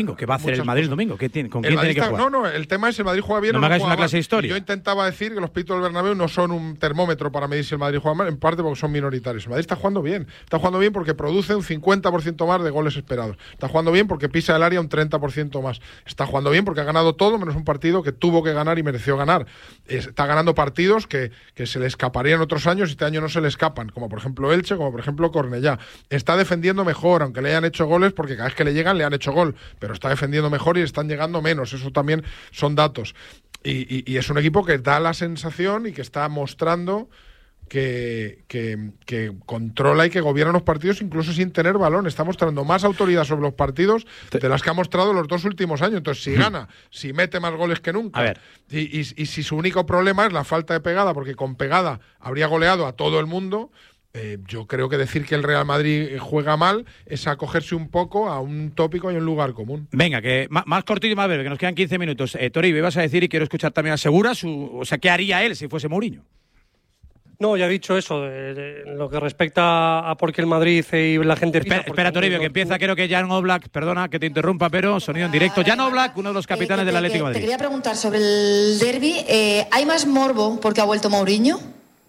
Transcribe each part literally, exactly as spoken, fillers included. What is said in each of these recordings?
¿Qué va a hacer el Madrid el domingo? ¿Qué tiene, ¿Con el quién tiene que está, jugar? No, no, el tema es el Madrid juega bien no o me no hagáis juega una clase mal. de historia. Yo intentaba decir que los peitos del Bernabéu no son un termómetro para medir si el Madrid juega mal, en parte porque son minoritarios. El Madrid está jugando bien. Está jugando bien porque produce un cincuenta por ciento más de goles esperados. Está jugando bien porque pisa el área un treinta por ciento más. Está jugando bien porque ha ganado todo menos un partido que tuvo que ganar y mereció ganar. Está ganando partidos que, que se le escaparían otros años y este año no se le escapan, como por ejemplo Elche, como por ejemplo Cornellá. Está defendiendo mejor, aunque le hayan hecho goles, porque cada vez que le llegan le han hecho gol, pero está defendiendo mejor y están llegando menos. Eso también son datos. Y, y, y es un equipo que da la sensación y que está mostrando que, que, que controla y que gobierna los partidos incluso sin tener balón. Está mostrando más autoridad sobre los partidos de las que ha mostrado los dos últimos años. Entonces, si gana, si mete más goles que nunca, a ver. Y, y, y si su único problema es la falta de pegada, porque con pegada habría goleado a todo el mundo, Eh, yo creo que decir que el Real Madrid juega mal es acogerse un poco a un tópico y un lugar común. Venga, que más, más cortito y más breve, que nos quedan quince minutos. Eh, Toribio, ibas a decir, y quiero escuchar también a Segura, su, o sea, ¿qué haría él si fuese Mourinho? No, ya he dicho eso, de, de, lo que respecta a por qué el Madrid y la gente... Espera, espera Toribio, que empieza, creo que Jan Oblak, perdona que te interrumpa, pero sonido en directo. Jan Oblak, uno de los capitanes eh, del Atlético de Madrid. Te quería preguntar sobre el derbi. Eh, ¿Hay más morbo porque ha vuelto Mourinho?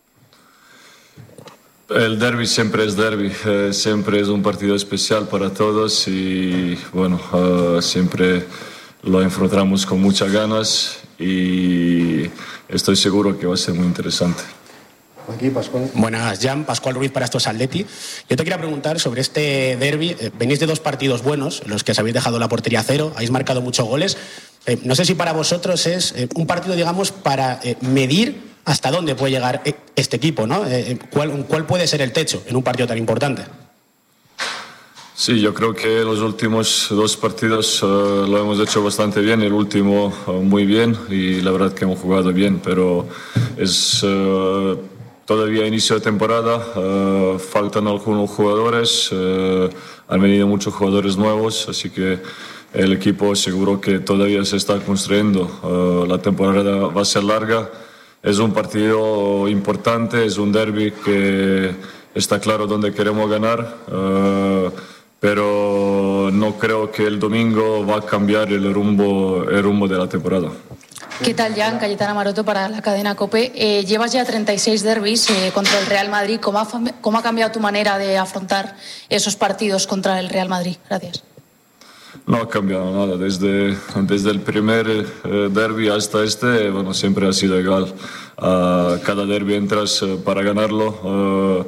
El derbi siempre es derbi, eh, siempre es un partido especial para todos y bueno, uh, siempre lo enfrentamos con muchas ganas y estoy seguro que va a ser muy interesante. Aquí, Pascual. Buenas, Jan, Pascual Ruiz para Estos Atleti. Yo te quería preguntar sobre este derbi. Eh, venís de dos partidos buenos, en los que os habéis dejado la portería a cero, habéis marcado muchos goles. Eh, no sé si para vosotros es eh, un partido, digamos, para eh, medir hasta dónde puede llegar este equipo, ¿no? Eh, ¿cuál, ¿Cuál puede ser el techo en un partido tan importante? Sí, yo creo que los últimos dos partidos uh, lo hemos hecho bastante bien, el último uh, muy bien y la verdad que hemos jugado bien, pero es uh, todavía inicio de temporada, uh, faltan algunos jugadores, uh, han venido muchos jugadores nuevos, así que el equipo seguro que todavía se está construyendo, uh, la temporada va a ser larga. Es un partido importante, es un derbi que está claro dónde queremos ganar, uh, pero no creo que el domingo va a cambiar el rumbo, el rumbo de la temporada. ¿Qué tal, Jan? Cayetana Maroto para la cadena COPE. Eh, llevas ya treinta y seis derbis eh, contra el Real Madrid. ¿Cómo ha, ¿Cómo ha cambiado tu manera de afrontar esos partidos contra el Real Madrid? Gracias. No ha cambiado nada, desde, desde el primer eh, derbi hasta este, bueno, siempre ha sido igual. Uh, cada derbi entras uh, para ganarlo, uh,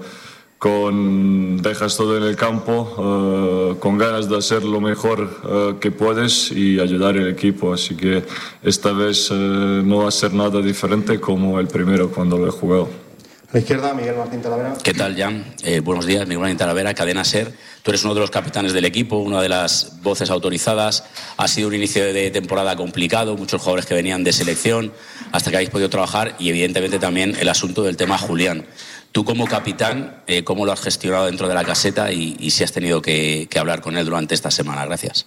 con, dejas todo en el campo, uh, con ganas de hacer lo mejor uh, que puedes y ayudar al equipo. Así que esta vez uh, no va a ser nada diferente como el primero cuando lo he jugado. A la izquierda, Miguel Martín Talavera. ¿Qué tal, Jan? Eh, buenos días, Miguel Martín Talavera, Cadena SER. Tú eres uno de los capitanes del equipo, una de las voces autorizadas. Ha sido un inicio de temporada complicado, muchos jugadores que venían de selección, hasta que habéis podido trabajar y evidentemente también el asunto del tema Julián. Tú como capitán, eh, ¿cómo lo has gestionado dentro de la caseta y, y si has tenido que, que hablar con él durante esta semana? Gracias.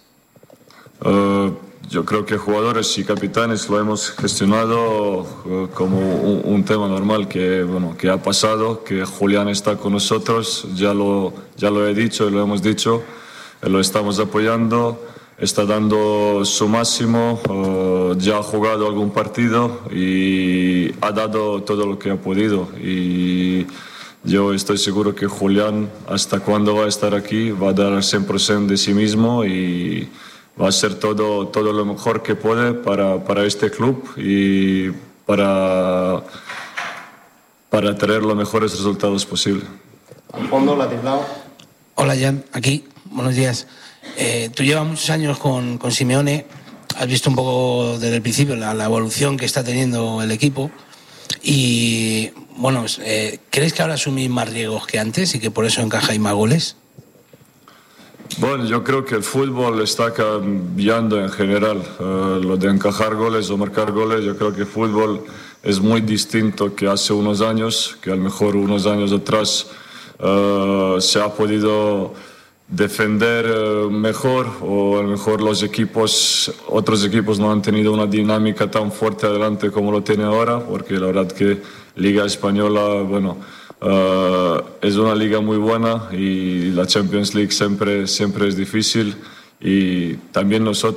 Uh, yo creo que jugadores y capitanes lo hemos gestionado uh, como un, un tema normal que, bueno, que ha pasado, que Julián está con nosotros, ya lo, ya lo he dicho y lo hemos dicho, eh, lo estamos apoyando, está dando su máximo, uh, ya ha jugado algún partido y ha dado todo lo que ha podido y yo estoy seguro que Julián, hasta cuando va a estar aquí, va a dar el cien por ciento de sí mismo y va a hacer todo, todo lo mejor que puede para, para este club y para, para tener los mejores resultados posibles. Al fondo, Latislao. Hola, Jan, aquí. Buenos días. Eh, tú llevas muchos años con, con Simeone, has visto un poco desde el principio la, la evolución que está teniendo el equipo y, bueno, eh, ¿crees que ahora asumís más riesgos que antes y que por eso encajáis más goles? Bueno, yo creo que el fútbol está cambiando en general. Uh, lo de encajar goles o marcar goles, yo creo que el fútbol es muy distinto que hace unos años, que a lo mejor unos años atrás uh, se ha podido defender uh, mejor o a lo mejor los equipos, otros equipos no han tenido una dinámica tan fuerte adelante como lo tiene ahora, porque la verdad que Liga Española, bueno, Uh, es una liga muy buena y la Champions League siempre, siempre es difícil y también nosotros